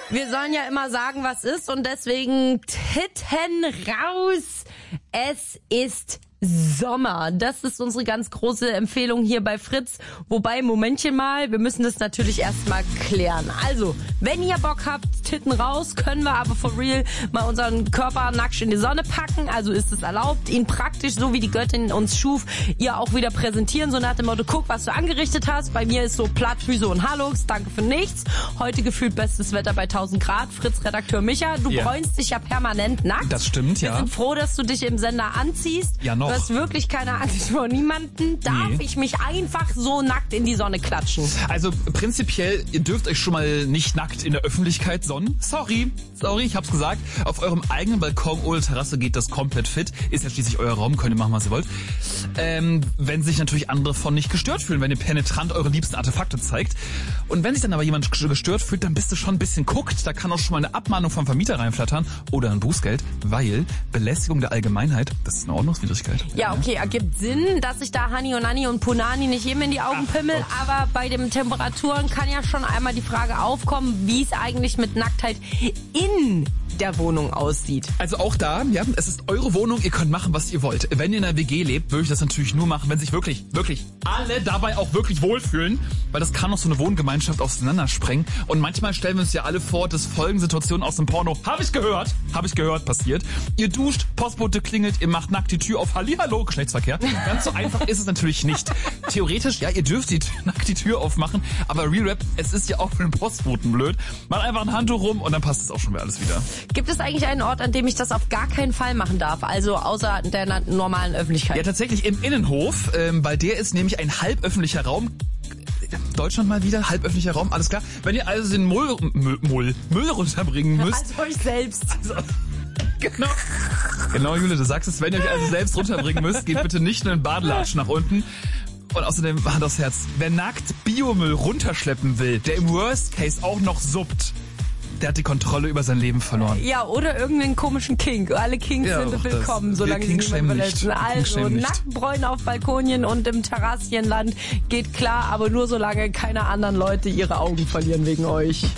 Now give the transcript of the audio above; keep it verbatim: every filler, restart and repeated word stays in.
Wir sollen ja immer sagen, was ist und deswegen Titten raus. Es ist Sommer. Das ist unsere ganz große Empfehlung hier bei Fritz. Wobei, Momentchen mal, wir müssen das natürlich erstmal klären. Also, wenn ihr Bock habt, Titten raus, können wir aber for real mal unseren Körper nackt in die Sonne packen. Also ist es erlaubt, ihn praktisch, so wie die Göttin uns schuf, ihr auch wieder präsentieren. So nach dem Motto, guck, was du angerichtet hast. Bei mir ist so Plattfüße und Halux, danke für nichts. Heute gefühlt bestes Wetter bei tausend Grad. Fritz-Redakteur Micha, du Ja. bräunst dich ja permanent nackt. Das stimmt, ja. Wir sind froh, dass du dich im Sender anziehst. Ja, noch. Du hast wirklich keine Angst vor niemanden. Darf Nee. ich mich einfach so nackt in die Sonne klatschen? Also prinzipiell, ihr dürft euch schon mal nicht nackt in der Öffentlichkeit sonnen. Sorry, sorry, ich hab's gesagt. Auf eurem eigenen Balkon oder Terrasse geht das komplett fit. Ist ja schließlich euer Raum, könnt ihr machen, was ihr wollt. Ähm, wenn sich natürlich andere von nicht gestört fühlen, wenn ihr penetrant eure liebsten Artefakte zeigt. Und wenn sich dann aber jemand gestört fühlt, dann bist du schon ein bisschen guckt. Da kann auch schon mal eine Abmahnung vom Vermieter reinflattern oder ein Bußgeld, weil Belästigung der Allgemeinheit, das ist eine Ordnungswidrigkeit. Ja, okay, ergibt Sinn, dass ich da Hani und Nani und Punani nicht jedem in die Augen Ach pimmel, Gott. aber bei den Temperaturen kann ja schon einmal die Frage aufkommen, wie es eigentlich mit Nacktheit in der Wohnung aussieht. Also auch da, ja, es ist eure Wohnung, ihr könnt machen, was ihr wollt. Wenn ihr in einer W G lebt, würde ich das natürlich nur machen, wenn sich wirklich, wirklich alle dabei auch wirklich wohlfühlen, weil das kann auch so eine Wohngemeinschaft auseinandersprengen. Und manchmal stellen wir uns ja alle vor, dass Folgensituationen aus dem Porno, habe ich gehört, habe ich gehört, passiert. Ihr duscht, Postbote klingelt, ihr macht nackt die Tür auf, Hallihallo, Geschlechtsverkehr. Ganz so einfach ist es natürlich nicht. Theoretisch, ja, ihr dürft die, nackt die Tür aufmachen, aber Real Rap, es ist ja auch für den Postboten blöd. Macht einfach ein Handtuch rum und dann passt es auch schon wieder alles wieder. Gibt es eigentlich einen Ort, an dem ich das auf gar keinen Fall machen darf? Also außer der na- normalen Öffentlichkeit? Ja, tatsächlich im Innenhof, ähm, weil der ist nämlich ein halböffentlicher Raum. Deutschland mal wieder, halböffentlicher Raum, alles klar. Wenn ihr also den Müll, Müll, Müll, Müll runterbringen müsst. Also euch selbst. Also, genau. Genau, Jule, du sagst es, wenn ihr euch also selbst runterbringen müsst, geht bitte nicht nur in den Badelatsch nach unten. Und außerdem, Hand aufs Herz, wer nackt Biomüll runterschleppen will, der im Worst Case auch noch suppt, der hat die Kontrolle über sein Leben verloren. Ja, oder irgendeinen komischen Kink. Alle Kinks Ja, sind auch willkommen, das. solange Wir sie niemanden Kinkschämen verletzen. nicht. Also, Kinkschämen nicht. Nacktbräunen auf Balkonien und im Terrassienland geht klar, aber nur solange keine anderen Leute ihre Augen verlieren wegen euch.